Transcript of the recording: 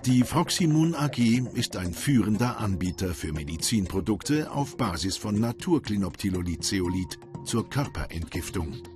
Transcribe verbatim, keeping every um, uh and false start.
Die Froximun A G ist ein führender Anbieter für Medizinprodukte auf Basis von Naturklinoptilolid-Zeolit zur Körperentgiftung.